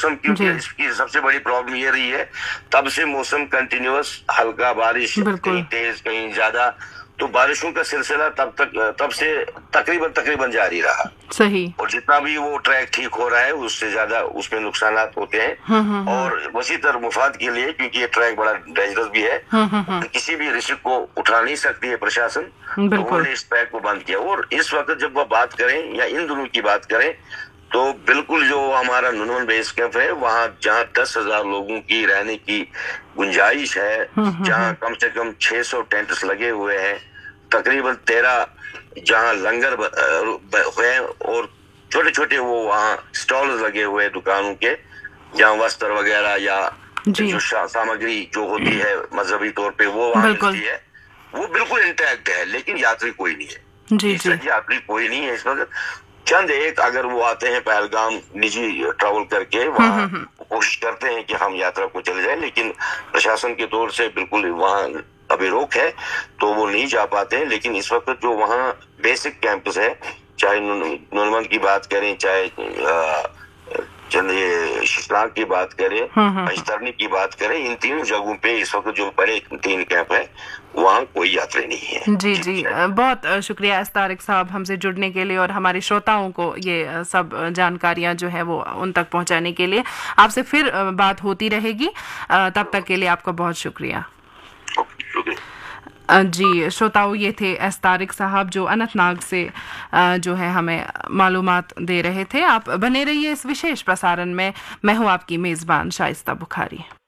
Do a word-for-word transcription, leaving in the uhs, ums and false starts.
मौसम, क्योंकि इसकी सबसे बड़ी प्रॉब्लम ये रही है, तब से मौसम कंटिन्यूअस हल्का बारिश, कहीं तेज कहीं ज्यादा, तो बारिशों का सिलसिला तब तक तब से तकरीबन तकरीबन जारी रहा। सही। और जितना भी वो ट्रैक ठीक हो रहा है उससे ज्यादा उसमें नुकसान होते हैं, और वसी तर मुफाद के लिए, क्योंकि ये ट्रैक बड़ा डेंजरस भी है, किसी भी रिस्क को उठा नहीं सकती है प्रशासन, तो उन्होंने इस ट्रैक को बंद किया। और इस वक्त जब वह बात करें या इन दिनों की बात करें, तो बिल्कुल जो हमारा नुनवन बेस कैंप है, वहाँ जहाँ दस हजार लोगों की रहने की गुंजाइश है, जहाँ कम से कम छह सौ टेंट्स लगे हुए हैं, तकरीबन तेरह जहाँ लंगर हुए, और छोटे छोटे वो वहाँ स्टॉल लगे हुए दुकानों के, जहाँ वस्त्र वगैरह या जो सामग्री जो होती है मजहबी तौर पे वो वहाँ मिलती है, वो बिल्कुल इंटैक्ट है, लेकिन यात्री कोई नहीं है। जी जी। यात्री कोई नहीं है इस वक्त। चंद एक अगर वो आते हैं पहलगाम निजी ट्रैवल करके, वहाँ कोशिश करते हैं कि हम यात्रा को चले जाएं, लेकिन प्रशासन के तौर से बिल्कुल वहाँ अभी रोक है, तो वो नहीं जा पाते हैं। लेकिन इस वक्त जो वहाँ बेसिक कैंपस है, चाहे नुनवन की बात करें, चाहे चंद ये शिशनाग की बात करें, पंचतरनी की बात करें, इन तीनों जगहों पे इस वक्त जो बड़े तीन कैंप है, वहाँ कोई यात्री नहीं है। जी जी, बहुत शुक्रिया अस्तारिक साहब हमसे जुड़ने के लिए और हमारे श्रोताओं को ये सब जानकारियां जो है वो उन तक पहुंचाने के लिए। आपसे फिर बात होती रहेगी, तब तक के लिए आपका बहुत शुक्रिया। जी श्रोताओं, ये थे अस्तारिक साहब जो अनंतनाग से जो है हमें मालूमात दे रहे थे। आप बने रहिए इस विशेष प्रसारण में। मैं हूँ आपकी मेज़बान शाइस्ता बुखारी।